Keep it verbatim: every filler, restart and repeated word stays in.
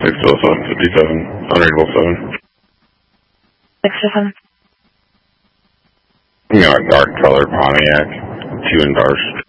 six oh seven fifty-seven, unreadable seven. six oh seven. You know, a dark color Pontiac, two Endars.